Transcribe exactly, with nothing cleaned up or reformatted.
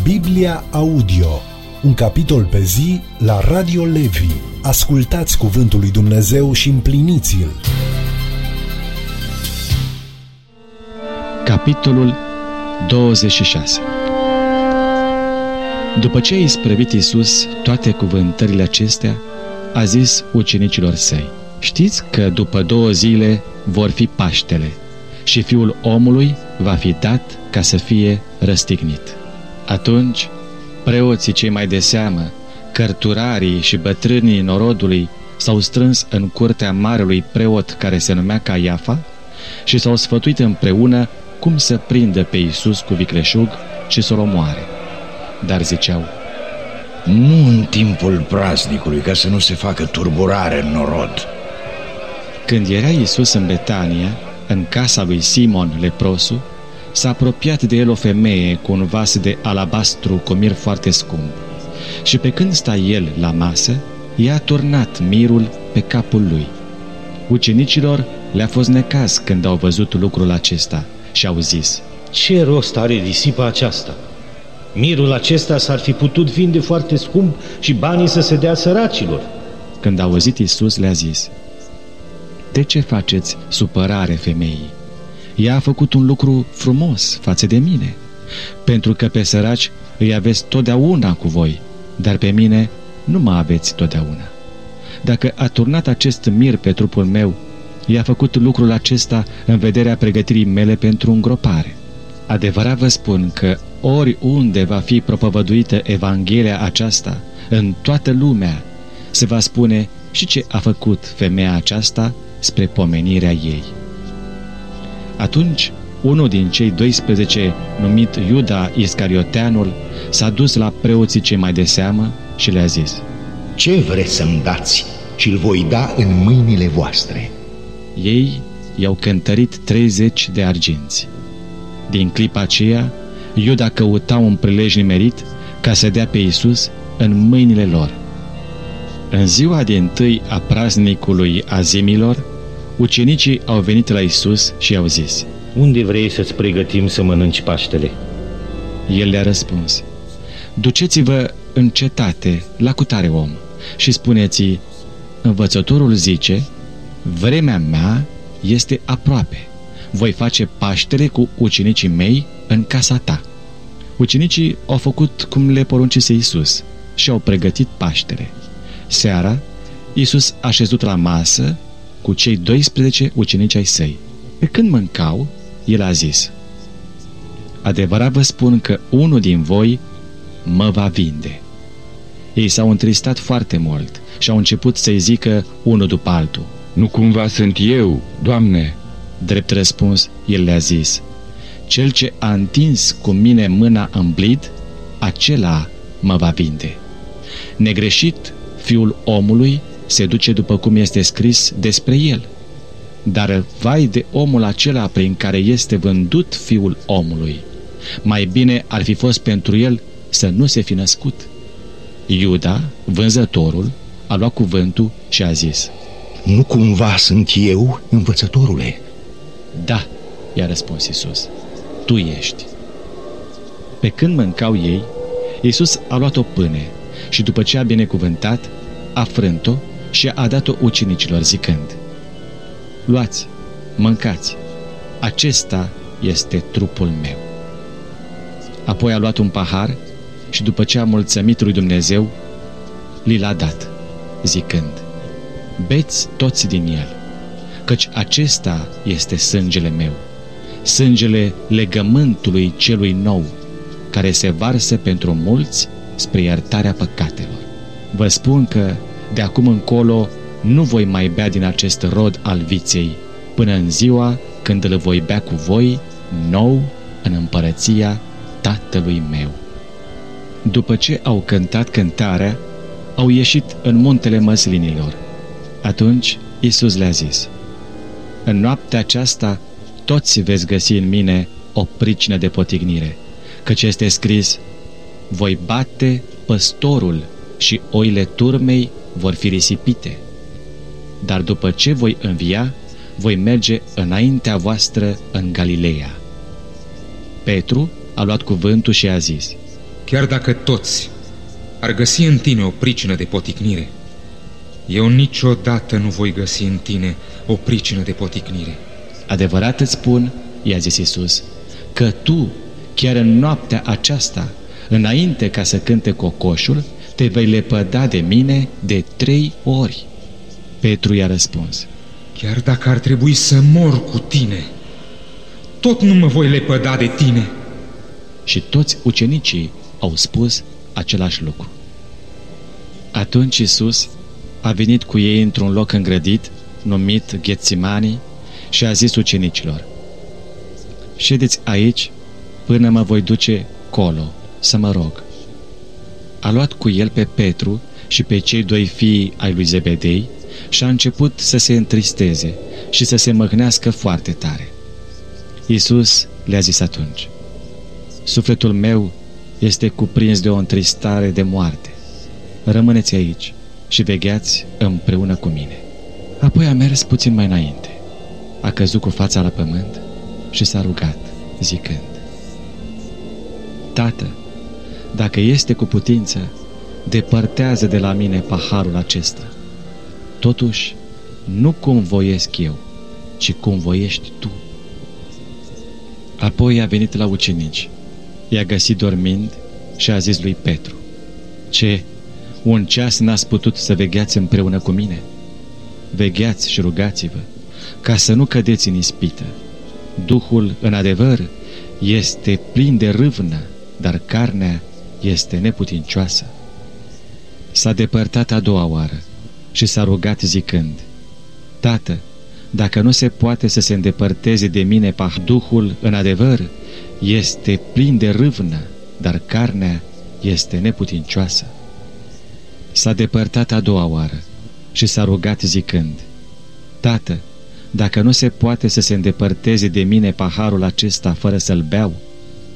Biblia Audio, un capitol pe zi la Radio Levi. Ascultați cuvântul lui Dumnezeu și împliniți-l. Capitolul douăzeci și șase. După ce a isprăvit Iisus toate cuvântările acestea, a zis ucenicilor săi: știți că după două zile vor fi Paștele și Fiul omului va fi dat ca să fie răstignit. Atunci, preoții cei mai de seamă, cărturarii și bătrânii norodului s-au strâns în curtea marelui preot care se numea Caiafa și s-au sfătuit împreună cum să prindă pe Iisus cu vicleșug și să-l omoare. Dar ziceau: nu în timpul praznicului, ca să nu se facă turburare în norod. Când era Iisus în Betania, în casa lui Simon leprosul, s-a apropiat de el o femeie cu un vas de alabastru cu mir foarte scump. Și pe când sta el la masă, i-a turnat mirul pe capul lui. Ucenicilor le-a fost necaz când au văzut lucrul acesta și au zis: ce rost are risipa aceasta? Mirul acesta s-ar fi putut vinde foarte scump și banii să se dea săracilor. Când a auzit Iisus, le-a zis: de ce faceți supărare femeii? Ea a făcut un lucru frumos față de mine, pentru că pe săraci îi aveți totdeauna cu voi, dar pe mine nu mă aveți totdeauna. Dacă a turnat acest mir pe trupul meu, i-a făcut lucrul acesta în vederea pregătirii mele pentru îngropare. Adevărat vă spun că oriunde va fi propovăduită Evanghelia aceasta, în toată lumea, se va spune și ce a făcut femeia aceasta spre pomenirea ei. Atunci, unul din cei doisprezece, numit Iuda Iscarioteanul, s-a dus la preoții cei mai de seamă și le-a zis: ce vreți să-mi dați și îl voi da în mâinile voastre? Ei i-au cântărit treizeci de arginți. Din clipa aceea, Iuda căuta un prilej nimerit ca să dea pe Iisus în mâinile lor. În ziua dintâi a praznicului Azimilor, ucenicii au venit la Iisus și i-au zis: unde vrei să-ți pregătim să mănânci Paștele? El le-a răspuns: duceți-vă în cetate la cutare om și spuneți-i: învățătorul zice, vremea mea este aproape. Voi face Paștele cu ucenicii mei în casa ta. Ucenicii au făcut cum le poruncise Iisus și au pregătit Paștele. Seara, Iisus a șezut la masă cu cei doisprezece ucenici ai săi. Pe când mâncau, el a zis: adevărat vă spun că unul din voi mă va vinde. Ei s-au întristat foarte mult și au început să-i zică unul după altul: nu cumva sunt eu, Doamne? Drept răspuns, el le-a zis: cel ce a întins cu mine mâna în blid, acela mă va vinde. Negreșit, Fiul omului se duce după cum este scris despre el. Dar vai de omul acela prin care este vândut Fiul omului! Mai bine ar fi fost pentru el să nu se fi născut. Iuda, vânzătorul, a luat cuvântul și a zis: nu cumva sunt eu, învățătorule? Da, i-a răspuns Iisus, tu ești. Pe când mâncau ei, Iisus a luat o pâine și după ce a binecuvântat, a frânt-o și a dat-o ucenicilor zicând: luați, mâncați, acesta este trupul meu. Apoi a luat un pahar și după ce a mulțumit lui Dumnezeu, li l-a dat, zicând: beți toți din el, căci acesta este sângele meu, sângele legământului celui nou, care se varsă pentru mulți spre iertarea păcatelor. Vă spun că de acum încolo nu voi mai bea din acest rod al viței, până în ziua când îl voi bea cu voi nou în împărăția Tatălui meu. După ce au cântat cântarea, au ieșit în muntele măslinilor. Atunci Iisus le-a zis: în noaptea aceasta toți veți găsi în mine o pricină de potignire, căci este scris: voi bate păstorul și oile turmei vor fi risipite. Dar după ce voi învia, voi merge înaintea voastră în Galileea. Petru a luat cuvântul și a zis: chiar dacă toți ar găsi în tine o pricină de poticnire, eu niciodată nu voi găsi în tine o pricină de poticnire. Adevărat îți spun, i-a zis Iisus, că tu, chiar în noaptea aceasta, înainte ca să cânte cocoșul, te vei lepăda de mine de trei ori. Petru i-a răspuns: chiar dacă ar trebui să mor cu tine, tot nu mă voi lepăda de tine. Și toți ucenicii au spus același lucru. Atunci Iisus a venit cu ei într-un loc îngrădit, numit Ghetsimani, și a zis ucenicilor: ședeți aici până mă voi duce colo să mă rog. A luat cu el pe Petru și pe cei doi fii ai lui Zebedei și a început să se întristeze și să se mâhnească foarte tare. Iisus le-a zis atunci: sufletul meu este cuprins de o întristare de moarte. Rămâneți aici și vegheați împreună cu mine. Apoi a mers puțin mai înainte, a căzut cu fața la pământ și s-a rugat, zicând: Tată, dacă este cu putință, depărtează de la mine paharul acesta. Totuși, nu cum voiesc eu, ci cum voiești tu. Apoi a venit la ucenici, i-a găsit dormind și a zis lui Petru: ce, un ceas n-ați putut să vegheați împreună cu mine? Vegheați și rugați-vă, ca să nu cădeți în ispită. Duhul, în adevăr, este plin de râvnă, dar carnea este neputincioasă. S-a depărtat a doua oară și s-a rugat zicând: Tată, dacă nu se poate să se îndepărteze de mine pah, Duhul, în adevăr, este plin de râvnă, dar carnea este neputincioasă. S-a depărtat a doua oară și s-a rugat zicând: Tată, dacă nu se poate să se îndepărteze de mine paharul acesta fără să-l beau,